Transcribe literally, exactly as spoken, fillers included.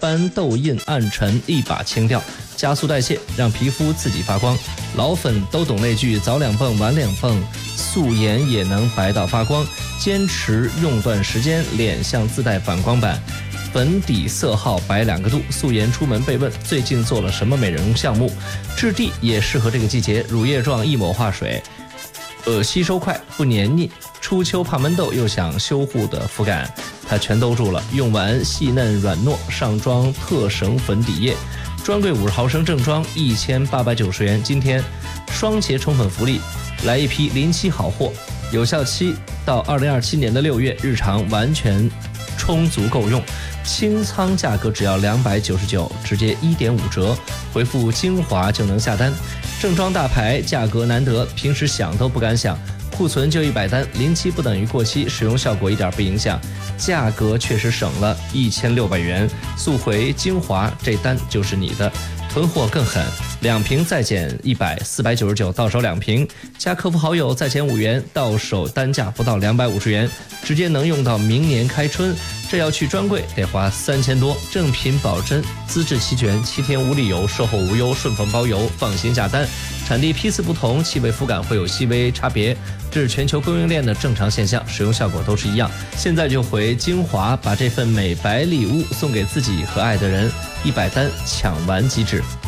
斑、痘印、暗沉一把清掉，加速代谢，让皮肤自己发光。老粉都懂那句早两泵晚两泵，素颜也能白到发光。坚持用段时间，脸像自带反光板。粉底色号白两个度，素颜出门被问最近做了什么美容项目？质地也适合这个季节，乳液状一抹化水，呃，吸收快不黏腻。初秋怕闷痘又想修护的肤感，它全兜住了。用完细嫩软糯，上妆特省粉底液。专柜五十毫升正装一千八百九十元，今天双节宠粉福利，来一批临期好货，有效期到二零二七年的六月，日常完全充足够用。清仓价格只要两百九十九，直接一点五折，回复精华就能下单。正装大牌，价格难得，平时想都不敢想。库存就一百单，临期不等于过期，使用效果一点不影响，价格确实省了一千六百元。速回精华，这单就是你的。囤货更狠，两瓶再减一百，四百九十九到手两瓶，加客服好友再减五元，到手单价不到两百五十元，直接能用到明年开春。这要去专柜得花三千多，正品保真，资质齐全，七天无理由，售后无忧，顺丰包邮，放心下单。产地批次不同，气味肤感会有细微差别，这是全球供应链的正常现象，使用效果都是一样。现在就回精华，把这份美白礼物送给自己和爱的人，一百单抢完即止。